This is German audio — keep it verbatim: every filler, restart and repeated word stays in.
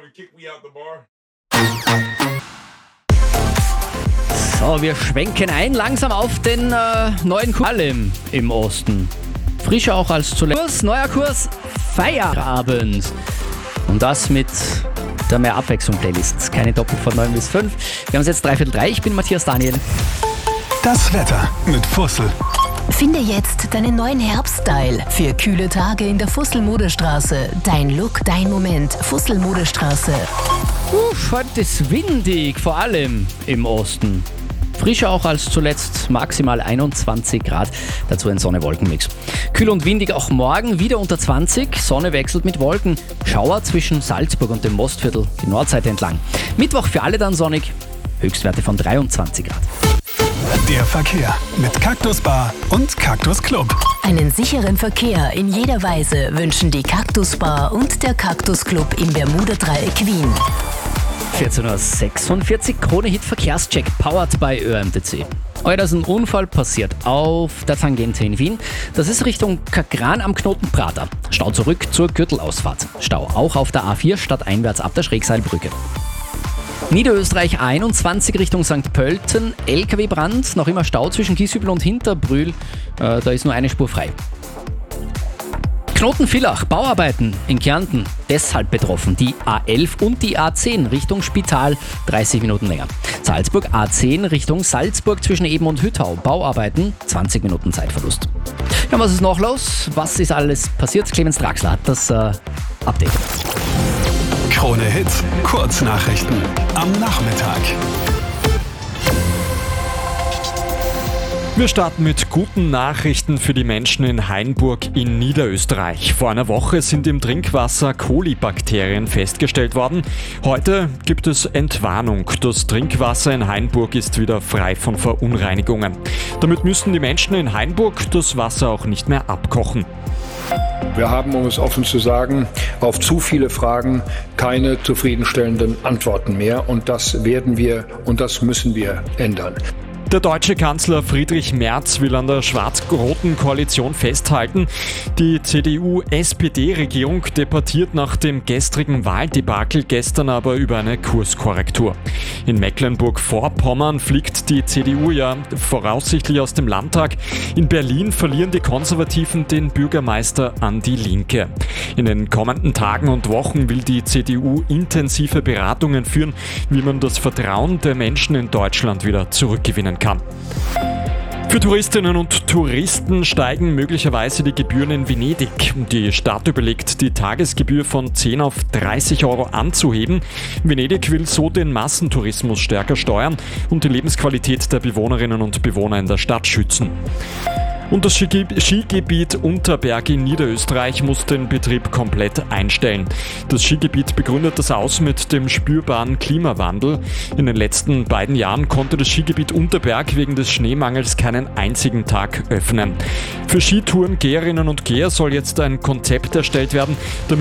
So, wir schwenken ein langsam auf den äh, neuen Kurs im, im Osten. Frischer auch als zuletzt. Neuer Kurs, Feierabend. Und das mit der mehr Abwechslung-Playlist. Keine Doppel von neun bis fünf. Wir haben es jetzt dreiviertel drei. Ich bin Matthias Daniel. Das Wetter mit Fussel. Finde jetzt deinen neuen Herbststyle für kühle Tage in der Fussel-Modestraße. Dein Look, dein Moment. Fussel-Modestraße. Uff, heute ist windig, vor allem im Osten. Frischer auch als zuletzt, maximal einundzwanzig Grad, dazu ein Sonne-Wolken-Mix. Kühl und windig auch morgen, wieder unter zwanzig, Sonne wechselt mit Wolken. Schauer zwischen Salzburg und dem Mostviertel, die Nordseite entlang. Mittwoch für alle dann sonnig, Höchstwerte von dreiundzwanzig Grad. Der Verkehr mit Cactus Bar und Cactus Club. Einen sicheren Verkehr in jeder Weise wünschen die Cactus Bar und der Cactus Club im Bermuda-Dreieck Wien. vierzehn Uhr sechsundvierzig, Krone-Hit Verkehrscheck, powered by Ö M T C. Heute ist ein Unfall passiert auf der Tangente in Wien. Das ist Richtung Kakran am Knoten Prater. Stau zurück zur Gürtelausfahrt. Stau auch auf der A vier stadteinwärts ab der Schrägseilbrücke. Niederösterreich A einundzwanzig Richtung Sankt Pölten, L K W-Brand, noch immer Stau zwischen Gieshübel und Hinterbrühl, äh, da ist nur eine Spur frei. Knoten-Villach, Bauarbeiten in Kärnten, deshalb betroffen. Die A elf und die A zehn Richtung Spital, dreißig Minuten länger. Salzburg A zehn Richtung Salzburg zwischen Eben und Hüttau, Bauarbeiten, zwanzig Minuten Zeitverlust. Ja, was ist noch los? Was ist alles passiert? Clemens Draxler hat das äh, Update. Krone Hit, Kurznachrichten am Nachmittag. Wir starten mit guten Nachrichten für die Menschen in Hainburg in Niederösterreich. Vor einer Woche sind im Trinkwasser Kolibakterien festgestellt worden. Heute gibt es Entwarnung. Das Trinkwasser in Hainburg ist wieder frei von Verunreinigungen. Damit müssen die Menschen in Hainburg das Wasser auch nicht mehr abkochen. Wir haben, um es offen zu sagen, auf zu viele Fragen keine zufriedenstellenden Antworten mehr. Und das werden wir und das müssen wir ändern. Der deutsche Kanzler Friedrich Merz will an der schwarz-roten Koalition festhalten. Die C D U-S P D-Regierung debattiert nach dem gestrigen Wahldebakel gestern aber über eine Kurskorrektur. In Mecklenburg-Vorpommern fliegt die C D U ja voraussichtlich aus dem Landtag. In Berlin verlieren die Konservativen den Bürgermeister an die Linke. In den kommenden Tagen und Wochen will die C D U intensive Beratungen führen, wie man das Vertrauen der Menschen in Deutschland wieder zurückgewinnen kann. Für Touristinnen und Touristen steigen möglicherweise die Gebühren in Venedig. Die Stadt überlegt, die Tagesgebühr von zehn auf dreißig Euro anzuheben. Venedig will so den Massentourismus stärker steuern und die Lebensqualität der Bewohnerinnen und Bewohner in der Stadt schützen. Und das Skigebiet Unterberg in Niederösterreich muss den Betrieb komplett einstellen. Das Skigebiet begründet das aus mit dem spürbaren Klimawandel. In den letzten beiden Jahren konnte das Skigebiet Unterberg wegen des Schneemangels keinen einzigen Tag öffnen. Für Skitourengeherinnen und Geher soll jetzt ein Konzept erstellt werden, damit